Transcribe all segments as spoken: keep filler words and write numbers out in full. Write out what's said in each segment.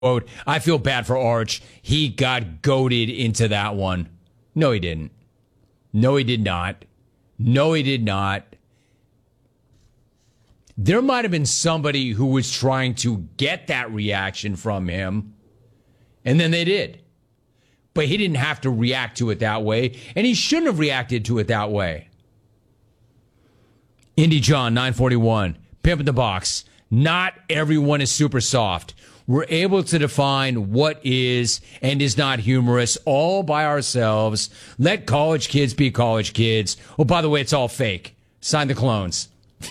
quote, I feel bad for Arch. He got goaded into that one. No, he didn't. No, he did not. No, he did not. There might have been somebody who was trying to get that reaction from him, and then they did. But he didn't have to react to it that way, and he shouldn't have reacted to it that way. Indy John, nine forty-one, Pimp in the Box. Not everyone is super soft. We're able to define what is and is not humorous all by ourselves. Let college kids be college kids. Oh, by the way, it's all fake. Sign the clones.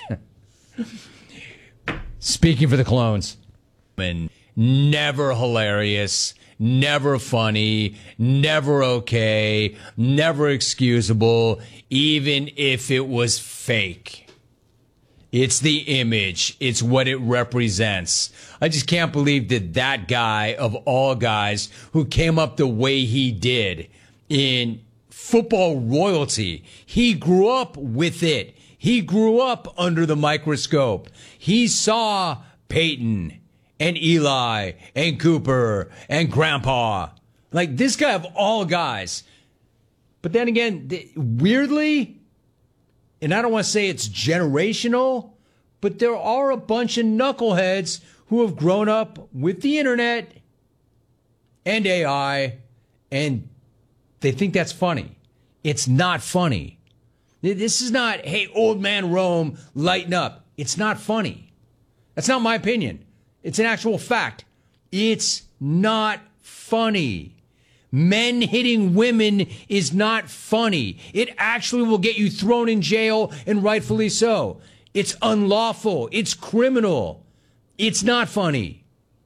Speaking for the clones. Never hilarious, never funny, never okay, never excusable, even if it was fake. It's the image. It's what it represents. I just can't believe that that guy, of all guys, who came up the way he did in football royalty, he grew up with it. He grew up under the microscope. He saw Peyton and Eli and Cooper and Grandpa. Like, this guy of all guys. But then again, th- weirdly, and I don't want to say it's generational, but there are a bunch of knuckleheads who have grown up with the internet and A I, and they think that's funny. It's not funny. This is not, hey, old man Rome, lighten up. It's not funny. That's not my opinion. It's an actual fact. It's not funny. Men hitting women is not funny. It actually will get you thrown in jail, and rightfully so. It's unlawful. It's criminal. It's not funny.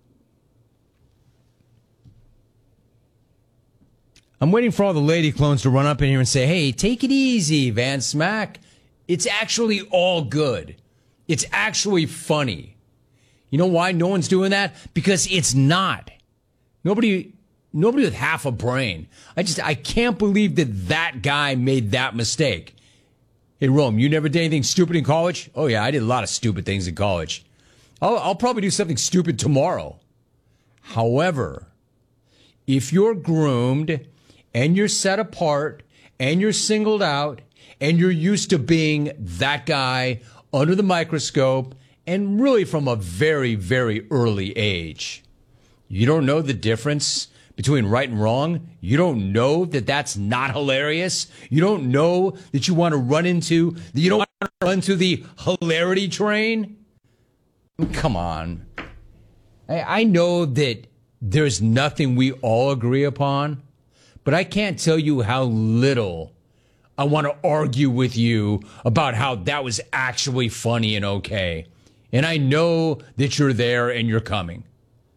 I'm waiting for all the lady clones to run up in here and say, hey, take it easy, Van Smack. It's actually all good. It's actually funny. You know why no one's doing that? Because it's not. Nobody... Nobody with half a brain. I just, I can't believe that that guy made that mistake. Hey, Rome, you never did anything stupid in college? Oh, yeah, I did a lot of stupid things in college. I'll, I'll probably do something stupid tomorrow. However, if you're groomed and you're set apart and you're singled out and you're used to being that guy under the microscope and really from a very, very early age, you don't know the difference between right and wrong. You don't know that that's not hilarious. You don't know that you want to run into, you don't want to run to the hilarity train. Come on. I, I know that there's nothing we all agree upon, but I can't tell you how little I want to argue with you about how that was actually funny and okay. And I know that you're there and you're coming.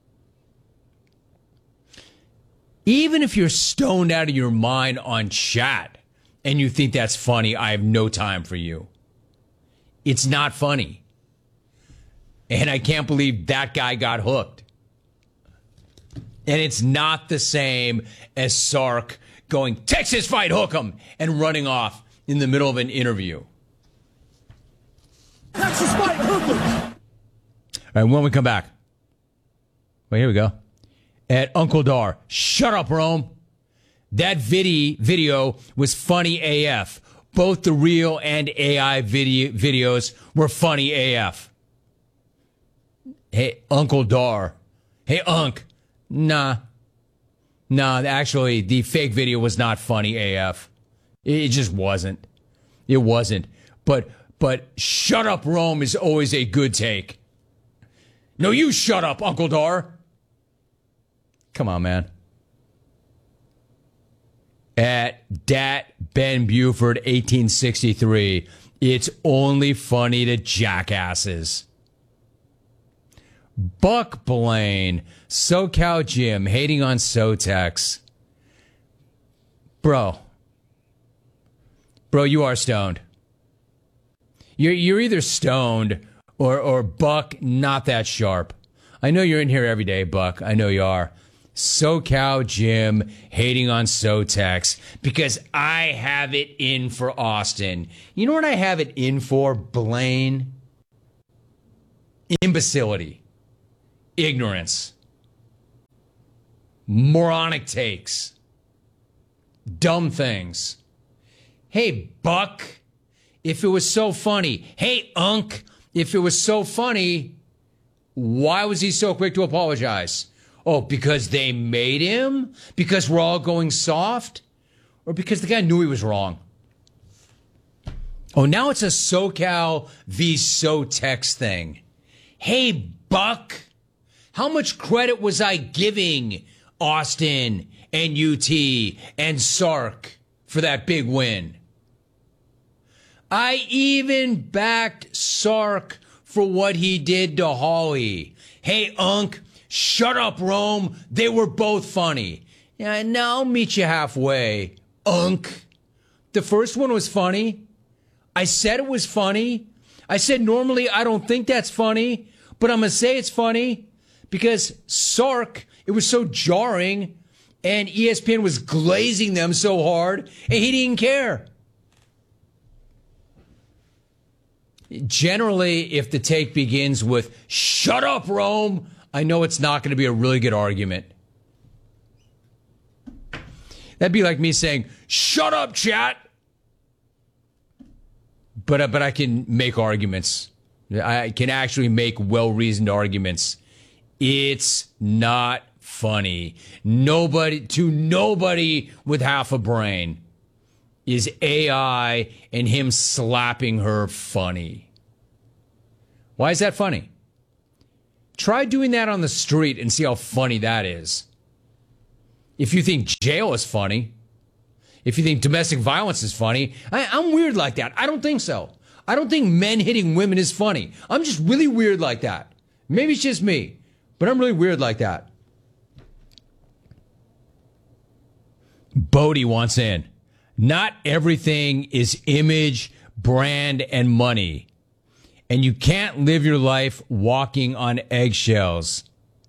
Even if you're stoned out of your mind on chat and you think that's funny, I have no time for you. It's not funny. And I can't believe that guy got hooked. And it's not the same as Sark going, Texas fight, hook 'em, and running off in the middle of an interview. Texas fight, hook 'em. All right, when we come back. Well, here we go. At Uncle Dar, shut up, Rome. That video video was funny A F. Both the real and A I video videos were funny A F. Hey, Uncle Dar. Hey, Unc. Nah. Nah, actually, the fake video was not funny A F. It just wasn't. It wasn't. But, but shut up, Rome is always a good take. No, you shut up, Uncle Dar. Come on, man. At Dat Ben Buford, eighteen sixty-three, it's only funny to jackasses. Buck Blaine, SoCal Jim, hating on Sotex. Bro. Bro, you are stoned. You're, you're either stoned or, or Buck, not that sharp. I know you're in here every day, Buck. I know you are. SoCal Jim hating on Sotex because I have it in for Austin. You know what I have it in for, Blaine? Imbecility. Ignorance. moronic takes, dumb things. Hey, Buck, if it was so funny. Hey, Unc, if it was so funny, why was he so quick to apologize? Oh, because they made him? Because we're all going soft? Or because the guy knew he was wrong? Oh, now it's a SoCal v. SoTex thing. Hey, Buck, how much credit was I giving Austin and U T and Sark for that big win? I even backed Sark for what he did to Holly. Hey, Unc, shut up, Rome. They were both funny. Yeah, now I'll meet you halfway, Unc. The first one was funny. I said it was funny. I said normally I don't think that's funny, but I'm going to say it's funny because Sark, it was so jarring and E S P N was glazing them so hard and he didn't care. Generally, if the take begins with, shut up, Rome, I know it's not going to be a really good argument. That'd be like me saying, shut up, chat. But, uh, but I can make arguments. I can actually make well-reasoned arguments. It's not funny. Nobody, to nobody with half a brain is A I and him slapping her funny. Why is that funny? Try doing that on the street and see how funny that is. If you think jail is funny, if you think domestic violence is funny, I, I'm weird like that. I don't think so. I don't think men hitting women is funny. I'm just really weird like that. Maybe it's just me, but I'm really weird like that. Bodie wants in. Not everything is image, brand, and money. And you can't live your life walking on eggshells.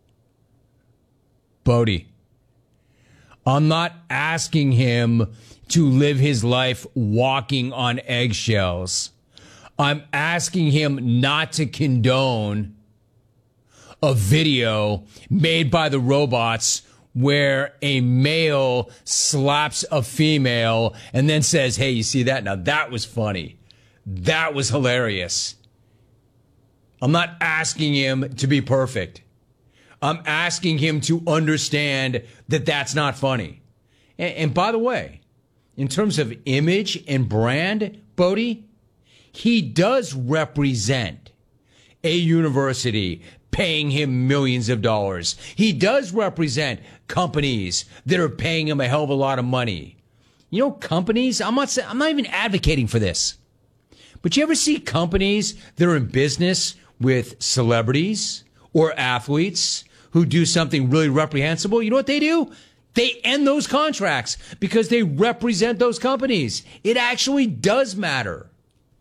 Bodie, I'm not asking him to live his life walking on eggshells. I'm asking him not to condone a video made by the robots where a male slaps a female and then says, hey, you see that? Now that was funny. That was hilarious. I'm not asking him to be perfect. I'm asking him to understand that that's not funny. And, and by the way, in terms of image and brand, Bodie, he does represent a university paying him millions of dollars. He does represent companies that are paying him a hell of a lot of money. You know, companies, I'm not saying, I'm not even advocating for this. But you ever see companies that are in business with celebrities or athletes who do something really reprehensible? You know what they do? They end those contracts because they represent those companies. It actually does matter.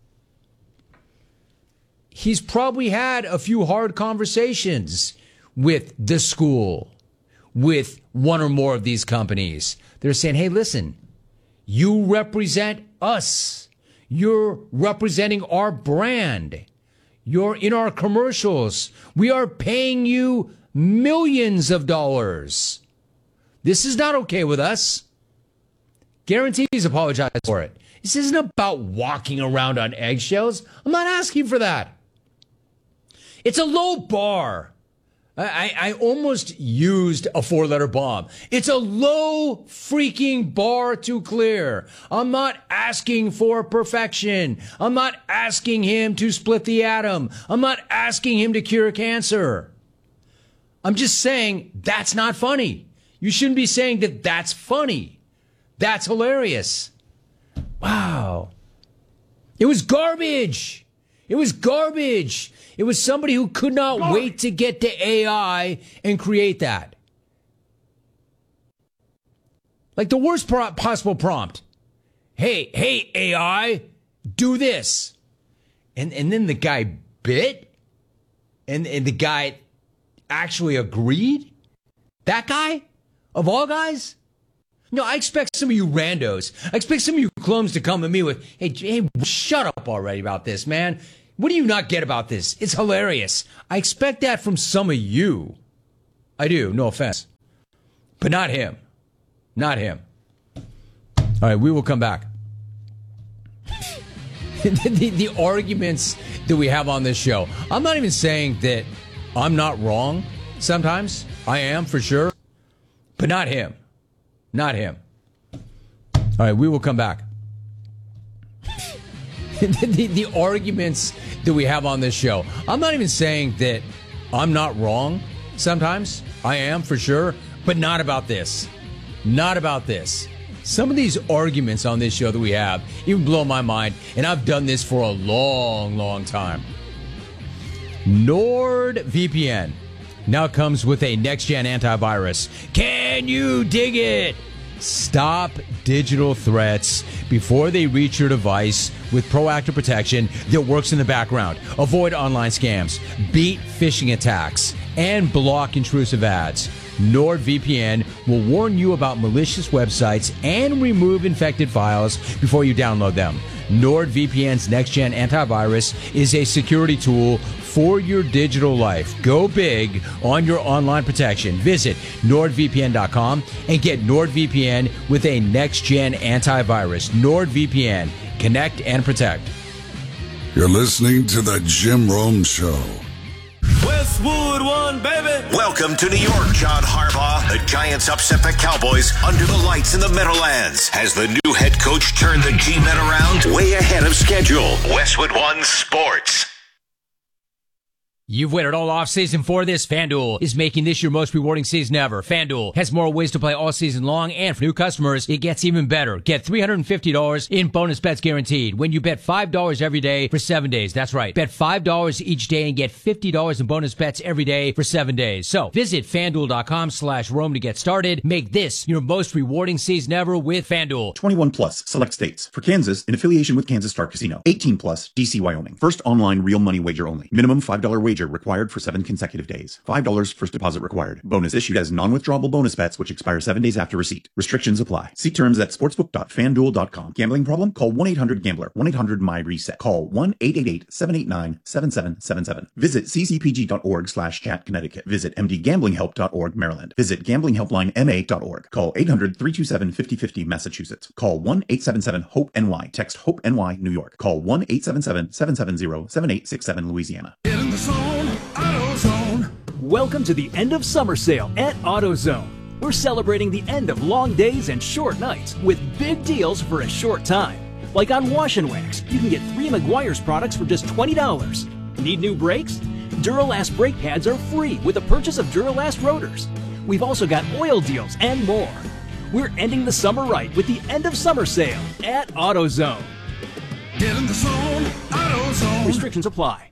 He's probably had a few hard conversations with the school, with one or more of these companies. They're saying, hey, listen, you represent us. You're representing our brand. You're in our commercials. We are paying you millions of dollars. This is not okay with us. Guarantee he's apologized for it. This isn't about walking around on eggshells. I'm not asking for that. It's a low bar. I, I almost used a four-letter bomb. It's a low freaking bar to clear. I'm not asking for perfection. I'm not asking him to split the atom. I'm not asking him to cure cancer. I'm just saying that's not funny. You shouldn't be saying that that's funny. That's hilarious. Wow. It was garbage. It was garbage. It was somebody who could not garbage. wait to get to A I and create that. Like the worst pro- possible prompt. Hey, hey, A I, do this. And and then the guy bit? And, and the guy actually agreed? That guy? Of all guys? No, I expect some of you randos, I expect some of you clones to come to me with, hey, hey, shut up already about this, man. What do you not get about this? It's hilarious. I expect that from some of you. I do, no offense. but not him. Not him. All right, we will come back. the, the arguments that we have on this show. I'm not even saying that I'm not wrong sometimes. I am, for sure. But not him. Not him. All right, we will come back. the, the arguments that we have on this show. I'm not even saying that I'm not wrong sometimes. I am, for sure. But not about this. Not about this. Some of these arguments on this show that we have even blow my mind, and I've done this for a long, long time. NordVPN now comes with a next-gen antivirus. Can you dig it? Stop digital threats before they reach your device with proactive protection that works in the background. Avoid online scams, beat phishing attacks, and block intrusive ads. NordVPN will warn you about malicious websites and remove infected files before you download them. NordVPN's next-gen antivirus is a security tool for your digital life. Go big on your online protection. Visit nord v p n dot com and get NordVPN with a next-gen antivirus. NordVPN. Connect and protect. You're listening to The Jim Rome Show. Westwood one, baby. Welcome to New York, John Harbaugh. The Giants upset the Cowboys under the lights in the Meadowlands. Has the new head coach turned the G-Men around? Way ahead of schedule. Westwood one Sports. You've waited all offseason for this. FanDuel is making this your most rewarding season ever. FanDuel has more ways to play all season long, and for new customers, it gets even better. Get three hundred fifty dollars in bonus bets guaranteed when you bet five dollars every day for seven days. That's right. Bet five dollars each day and get fifty dollars in bonus bets every day for seven days. So visit FanDuel.com slash Rome to get started. Make this your most rewarding season ever with FanDuel. twenty-one plus, select states. For Kansas, in affiliation with Kansas Star Casino. eighteen plus, D C, Wyoming. First online real money wager only. Minimum five dollars wager required for seven consecutive days. five dollars first deposit required. Bonus issued as non-withdrawable bonus bets which expire seven days after receipt. Restrictions apply. See terms at sportsbook dot fan duel dot com. Gambling problem? Call one eight hundred gambler. one eight hundred my reset. Call one eight eight eight, seven eight nine, seven seven seven seven. Visit c c p g dot org slash chat Connecticut. Visit m d gambling help dot org Maryland. Visit gambling helpline m a dot org. Call eight hundred, three two seven, five oh five oh Massachusetts. Call one eight seven seven, hope N Y. Text HOPE-NY New York. Call one eight seven seven, seven seven zero, seven eight six seven Louisiana. Get in the zone, AutoZone. Welcome to the end of summer sale at AutoZone. We're celebrating the end of long days and short nights with big deals for a short time. Like on Wash and Wax, you can get three Meguiar's products for just twenty dollars. Need new brakes? Duralast brake pads are free with the purchase of Duralast rotors. We've also got oil deals and more. We're ending the summer right with the end of summer sale at AutoZone. Get in the zone, AutoZone. Restrictions apply.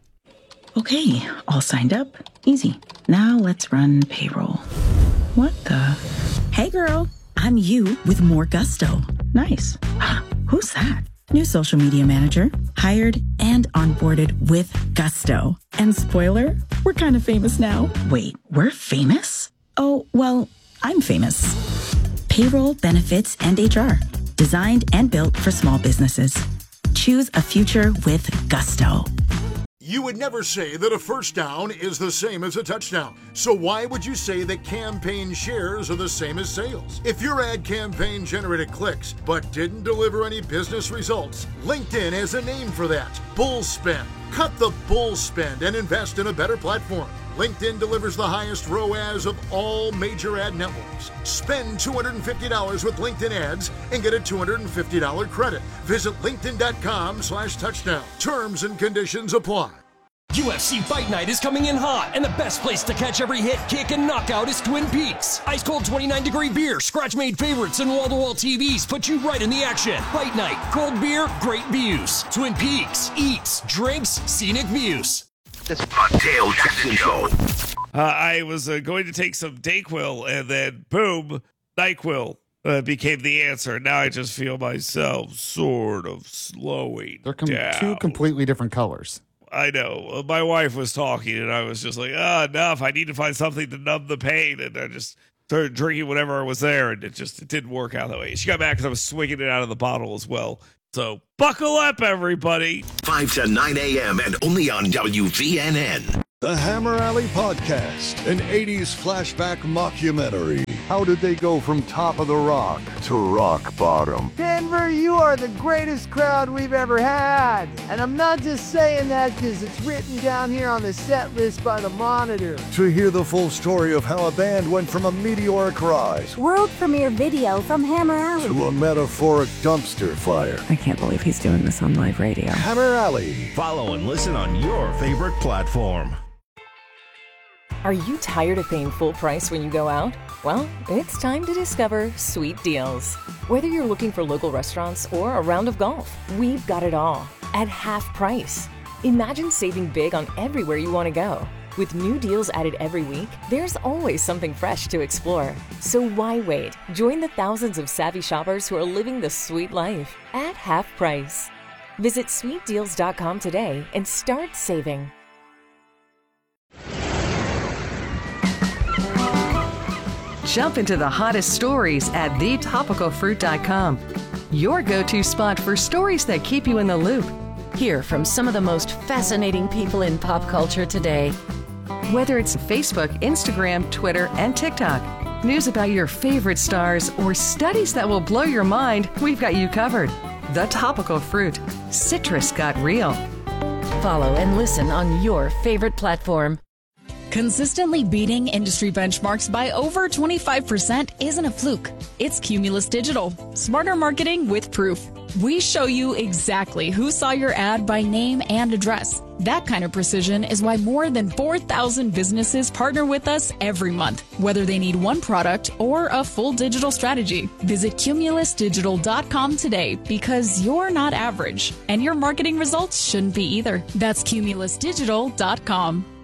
Okay, all signed up. Easy. Now let's run payroll. What the? Hey girl, I'm you with more gusto. Nice. Who's that? New social media manager. Hired and onboarded with gusto. And spoiler, we're kind of famous now. Wait, we're famous? Oh, well, I'm famous. Payroll, benefits, and H R. Designed and built for small businesses. Choose a future with gusto. You would never say that a first down is the same as a touchdown. So why would you say that campaign shares are the same as sales? If your ad campaign generated clicks but didn't deliver any business results, LinkedIn has a name for that. Bull spend. Cut the bull spend and invest in a better platform. LinkedIn delivers the highest R O A S of all major ad networks. Spend two hundred fifty dollars with LinkedIn ads and get a two hundred fifty dollars credit. Visit linkedin.com slash touchdown. Terms and conditions apply. U F C Fight Night is coming in hot, and the best place to catch every hit, kick, and knockout is Twin Peaks. Ice-cold twenty-nine degree beer, scratch-made favorites, and wall-to-wall T Vs put you right in the action. Fight Night, cold beer, great views. Twin Peaks, eats, drinks, scenic views. The Dale Jackson Show. Uh, I was uh, going to take some Dayquil, and then boom, NyQuil uh, became the answer. Now I just feel myself sort of slowing They're com- down. two completely different colors. I know. Uh, my wife was talking, and I was just like, ah, oh, enough. I need to find something to numb the pain. And I just started drinking whatever was there, and it just it didn't work out that way. She got mad because I was swinging it out of the bottle as well. So buckle up, everybody. five to nine a.m. and only on W V N N. The Hammer Alley Podcast, an eighties flashback mockumentary. How did they go from top of the rock to rock bottom? Denver, you are the greatest crowd we've ever had. And I'm not just saying that because it's written down here on the set list by the Monitor. To hear the full story of how a band went from a meteoric rise, world premiere video from Hammer Alley, to a metaphoric dumpster fire. I can't believe he's doing this on live radio. Hammer Alley. Follow and listen on your favorite platform. Are you tired of paying full price when you go out? Well, it's time to discover Sweet Deals. Whether you're looking for local restaurants or a round of golf, we've got it all at half price. Imagine saving big on everywhere you want to go. With new deals added every week, there's always something fresh to explore. So why wait? Join the thousands of savvy shoppers who are living the sweet life at half price. Visit sweet deals dot com today and start saving. Jump into the hottest stories at the topical fruit dot com. Your go-to spot for stories that keep you in the loop. Hear from some of the most fascinating people in pop culture today. Whether it's Facebook, Instagram, Twitter, and TikTok, news about your favorite stars, or studies that will blow your mind, we've got you covered. The Topical Fruit. Citrus got real. Follow and listen on your favorite platform. Consistently beating industry benchmarks by over twenty-five percent isn't a fluke. It's Cumulus Digital. Smarter marketing with proof. We show you exactly who saw your ad by name and address. That kind of precision is why more than four thousand businesses partner with us every month, whether they need one product or a full digital strategy. Visit cumulus digital dot com today because you're not average, and your marketing results shouldn't be either. That's cumulus digital dot com.